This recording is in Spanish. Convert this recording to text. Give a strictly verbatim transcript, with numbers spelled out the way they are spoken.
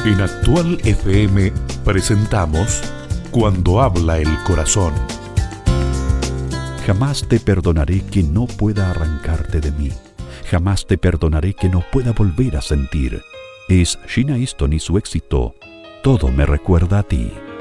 En Actual F M presentamos Cuando habla el corazón. Jamás te perdonaré que no pueda arrancarte de mí. Jamás te perdonaré que no pueda volver a sentir. Es Sheena Easton y su éxito Todo me recuerda a ti.